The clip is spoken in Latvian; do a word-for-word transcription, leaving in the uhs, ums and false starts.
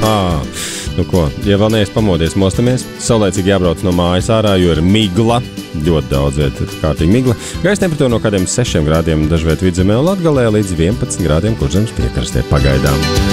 À, nu ko, ja vēl neesi pamodies, mostamies. Saulēcīgi jābrauc no mājas ārā, jo ir migla. Ļoti daudz vieta ir kārtīgi migla. Gaisa temperatūra no kādiem sešiem grādiem dažviet Vidzemē un Latgalē līdz vienpadsmit grādiem Kurzemes piekrastē pagaidām.